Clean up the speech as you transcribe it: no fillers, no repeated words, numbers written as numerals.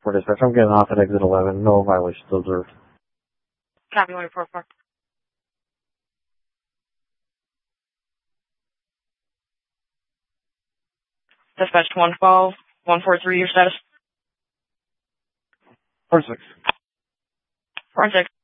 For dispatch, I'm getting off at exit 11. No violations observed. Copy 144. Dispatch 112, 143, your status? 46. 46.